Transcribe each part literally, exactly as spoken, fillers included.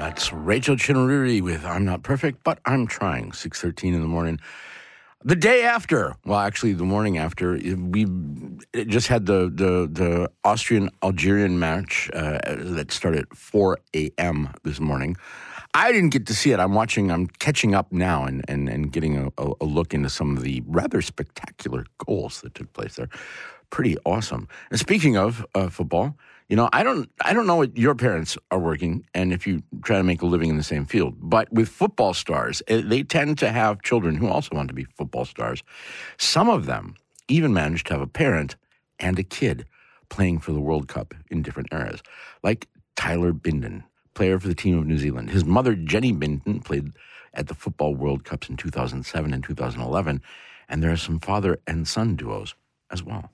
That's Rachel Chinariri with I'm Not Perfect, But I'm Trying, six thirteen in the morning. The day after, well, actually the morning after, we just had the, the, the Austrian-Algerian match uh, that started at four a.m. this morning. I didn't get to see it. I'm watching, I'm catching up now and, and, and getting a, a look into some of the rather spectacular goals that took place there. Pretty awesome. And speaking of uh, football, you know, I don't I don't know what your parents are working and if you try to make a living in the same field. But with football stars, they tend to have children who also want to be football stars. Some of them even manage to have a parent and a kid playing for the World Cup in different eras. Like Tyler Bindon, player for the team of New Zealand. His mother, Jenny Bindon, played at the Football World Cups in two thousand seven and two thousand eleven. And there are some father and son duos as well.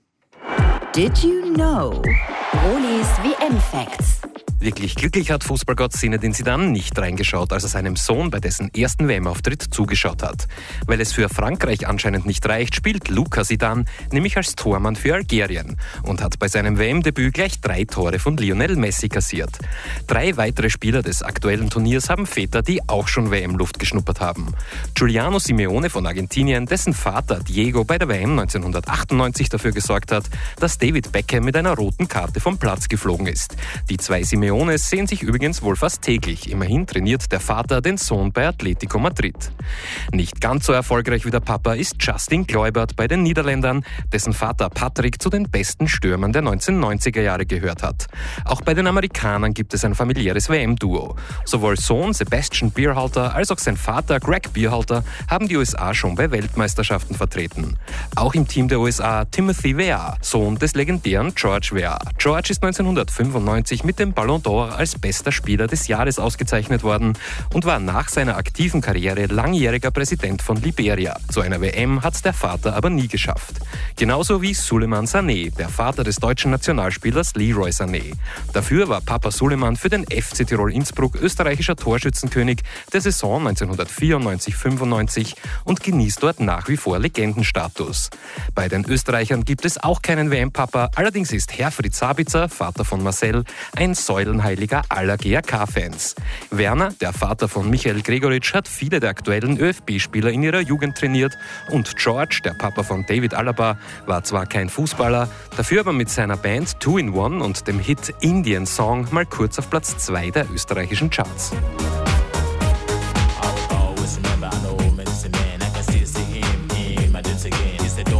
Did you know? Rolis W M-Facts. Wirklich glücklich hat Fußballgott Zinedine Zidane nicht reingeschaut, als er seinem Sohn bei dessen ersten W M-Auftritt zugeschaut hat. Weil es für Frankreich anscheinend nicht reicht, spielt Luka Zidane nämlich als Tormann für Algerien und hat bei seinem W M-Debüt gleich drei Tore von Lionel Messi kassiert. Drei weitere Spieler des aktuellen Turniers haben Väter, die auch schon W M-Luft geschnuppert haben. Giuliano Simeone von Argentinien, dessen Vater Diego bei der W M neunzehnhundertachtundneunzig dafür gesorgt hat, dass David Beckham mit einer roten Karte vom Platz geflogen ist. Die zwei Simeone sehen sich übrigens wohl fast täglich. Immerhin trainiert der Vater den Sohn bei Atletico Madrid. Nicht ganz so erfolgreich wie der Papa ist Justin Kluivert bei den Niederländern, dessen Vater Patrick zu den besten Stürmern der neunzehnhundertneunziger Jahre gehört hat. Auch bei den Amerikanern gibt es ein familiäres W M-Duo. Sowohl Sohn Sebastian Berhalter als auch sein Vater Greg Berhalter haben die U S A schon bei Weltmeisterschaften vertreten. Auch im Team der U S A Timothy Weah, Sohn des legendären George Weah. George ist neunzehnhundertfünfundneunzig mit dem Ballon d'Or als bester Spieler des Jahres ausgezeichnet worden und war nach seiner aktiven Karriere langjähriger Präsident von Liberia. Zu einer W M hat's der Vater aber nie geschafft. Genauso wie Souleymane Sané, der Vater des deutschen Nationalspielers Leroy Sané. Dafür war Papa Souleymane für den F C Tirol Innsbruck österreichischer Torschützenkönig der Saison neunzehnhundertvierundneunzig fünfundneunzig und genießt dort nach wie vor Legendenstatus. Bei den Österreichern gibt es auch keinen W M-Papa, allerdings ist Herfried Sabitzer, Vater von Marcel, ein Säulenheiliger aller G A K-Fans. Werner, der Vater von Michael Gregoritsch, hat viele der aktuellen Ö F B-Spieler in ihrer Jugend trainiert und George, der Papa von David Alaba, war zwar kein Fußballer, dafür aber mit seiner Band Two in One und dem Hit Indian Song mal kurz auf Platz zwei der österreichischen Charts.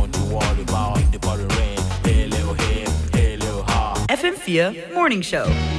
F M vier Morning Show.